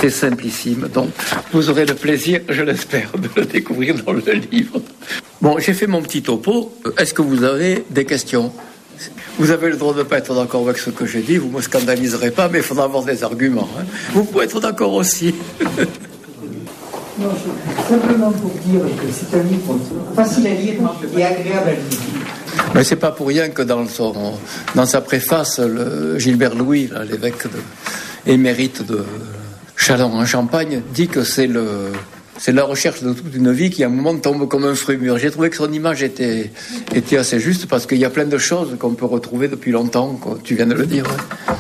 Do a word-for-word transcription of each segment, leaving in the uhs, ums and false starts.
C'est simplissime, donc vous aurez le plaisir, je l'espère, de le découvrir dans le livre. Bon, j'ai fait mon petit topo. Est-ce que vous avez des questions ? Vous avez le droit de ne pas être d'accord avec ce que j'ai dit, vous ne me scandaliserez pas, mais il faudra avoir des arguments. Hein. Vous pouvez être d'accord aussi. Non, je, simplement pour dire que c'est un livre facile à lire et agréable à lire. Mais c'est pas pour rien que dans, son, dans sa préface, le Gilbert Louis, là, l'évêque de, émérite de Châlons en Champagne, dit que c'est, le, c'est la recherche de toute une vie qui à un moment tombe comme un fruit mûr. J'ai trouvé que son image était, était assez juste parce qu'il y a plein de choses qu'on peut retrouver depuis longtemps, quoi. Tu viens de le dire. Ouais.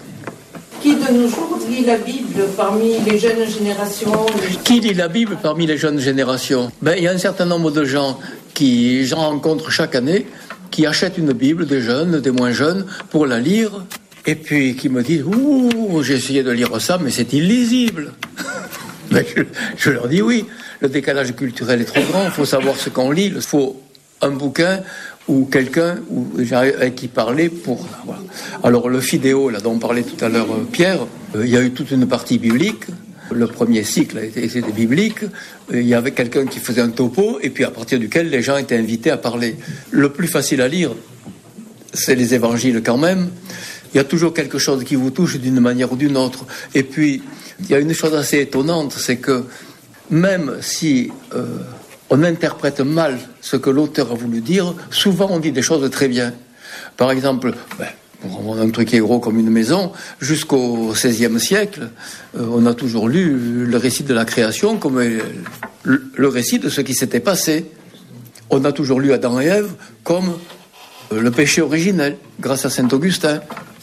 Qui de nos jours lit la Bible parmi les jeunes générations? Qui lit la Bible parmi les jeunes générations? Ben, il y a un certain nombre de gens qui, j'en rencontre chaque année, qui achètent une Bible, des jeunes, des moins jeunes, pour la lire, et puis qui me disent « Ouh, j'ai essayé de lire ça, mais c'est illisible !» Ben, je, je leur dis oui, le décalage culturel est trop grand, il faut savoir ce qu'on lit, il faut un bouquin ou quelqu'un ou, avec qui parler pour... Voilà. Alors le Fidéo, là, dont parlait tout à l'heure euh, Pierre, euh, il y a eu toute une partie biblique. Le premier cycle était biblique, il y avait quelqu'un qui faisait un topo, et puis à partir duquel les gens étaient invités à parler. Le plus facile à lire, c'est les évangiles quand même. Il y a toujours quelque chose qui vous touche d'une manière ou d'une autre. Et puis, il y a une chose assez étonnante, c'est que même si euh, on interprète mal ce que l'auteur a voulu dire, souvent on dit des choses très bien. Par exemple... Ben, pour avoir un truc qui est gros comme une maison, jusqu'au seizième siècle, euh, on a toujours lu le récit de la création comme euh, le, le récit de ce qui s'était passé. On a toujours lu Adam et Ève comme euh, le péché originel, grâce à saint Augustin.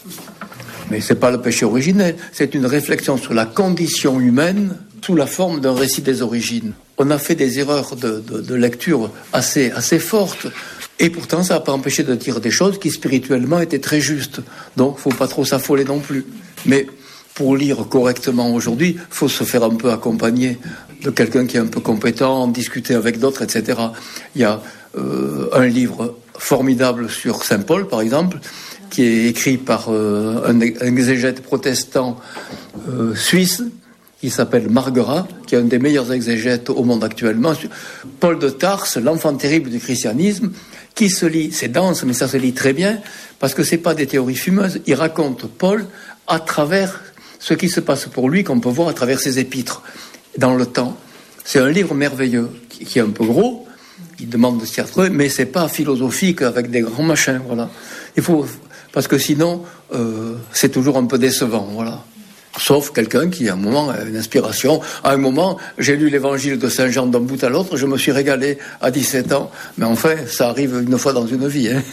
Mais c'est pas le péché originel, c'est une réflexion sur la condition humaine sous la forme d'un récit des origines. On a fait des erreurs de, de, de lecture assez, assez fortes. Et pourtant, ça n'a pas empêché de dire des choses qui spirituellement étaient très justes. Donc, il ne faut pas trop s'affoler non plus. Mais pour lire correctement aujourd'hui, il faut se faire un peu accompagner de quelqu'un qui est un peu compétent, discuter avec d'autres, et cetera. Il y a euh, un livre formidable sur saint Paul, par exemple, qui est écrit par euh, un, un exégète protestant euh, suisse, qui s'appelle Marguerat, qui est un des meilleurs exégètes au monde actuellement. Paul de Tarse, l'enfant terrible du christianisme, qui se lit, c'est dense, mais ça se lit très bien, parce que c'est pas des théories fumeuses. Il raconte Paul à travers ce qui se passe pour lui, qu'on peut voir à travers ses épîtres, dans le temps. C'est un livre merveilleux, qui, qui est un peu gros, il demande de s'y retrouver, mais c'est pas philosophique avec des grands machins, voilà. Il faut, parce que sinon, euh, c'est toujours un peu décevant, voilà. Sauf quelqu'un qui, à un moment, a une inspiration. À un moment, j'ai lu l'évangile de Saint Jean d'un bout à l'autre, je me suis régalé à dix-sept ans. Mais enfin, ça arrive une fois dans une vie. Hein.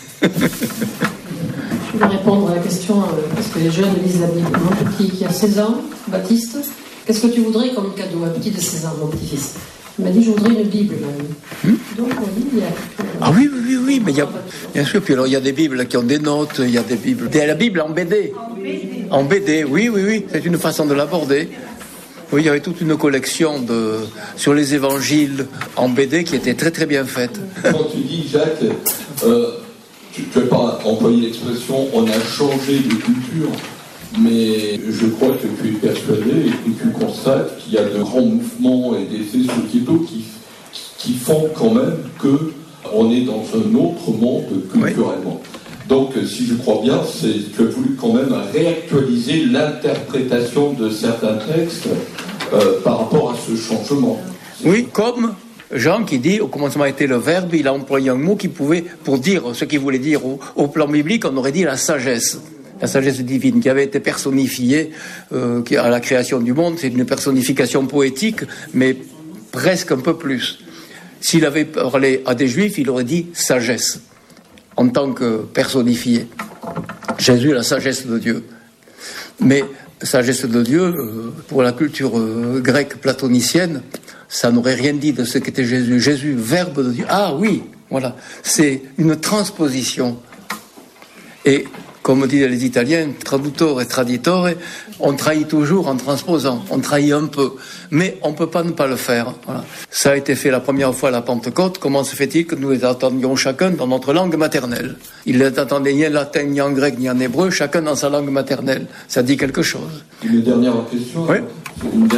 Je vais répondre à la question, parce que les jeunes lisent la Bible. Mon petit qui a seize ans, Baptiste, qu'est-ce que tu voudrais comme cadeau? Un petit de seize ans, mon petit-fils. Il m'a dit, je voudrais une Bible. Hmm? Donc, oui, il y a... Ah oui, oui, oui, oui, mais il y a, bien sûr. Puis alors, il y a des Bibles qui ont des notes, il y a des Bibles... Il y a la Bible en B D. En B D. En B D, oui, oui, oui. C'est une façon de l'aborder. Oui, il y avait toute une collection de, sur les évangiles en B D qui était très, très bien faite. Quand tu dis, Jacques, euh, tu n'as pas employé l'expression « on a changé de culture », mais je crois que tu es persuadé et que tu constates qu'il y a de grands mouvements et des faits sociétaux qui, qui font quand même qu'on est dans un autre monde culturellement. Oui. Donc, si je crois bien, c'est, tu as voulu quand même réactualiser l'interprétation de certains textes euh, par rapport à ce changement. Oui, comme Jean qui dit, au commencement était le Verbe, il a employé un mot qui pouvait, pour dire ce qu'il voulait dire au, au plan biblique, on aurait dit la sagesse. La sagesse divine qui avait été personnifiée euh, à la création du monde. C'est une personnification poétique, mais presque un peu plus. S'il avait parlé à des juifs, il aurait dit sagesse, en tant que personnifié. Jésus, la sagesse de Dieu. Mais sagesse de Dieu, euh, pour la culture euh, grecque platonicienne, ça n'aurait rien dit de ce qu'était Jésus. Jésus, Verbe de Dieu. Ah oui, voilà. C'est une transposition. Et comme disent les Italiens, traduttore et traditore, on trahit toujours en transposant, on trahit un peu, mais on ne peut pas ne pas le faire. Voilà. Ça a été fait la première fois à la Pentecôte. Comment se fait-il que nous les attendions chacun dans notre langue maternelle? Ils ne les attendaient ni en latin, ni en grec, ni en hébreu, chacun dans sa langue maternelle. Ça dit quelque chose. Une dernière question. Oui. Une